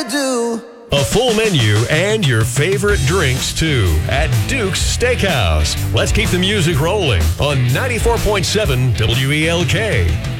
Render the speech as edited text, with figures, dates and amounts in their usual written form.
to do. A full menu and your favorite drinks, too, at Duke's Steakhouse. Let's keep the music rolling on 94.7 WELK.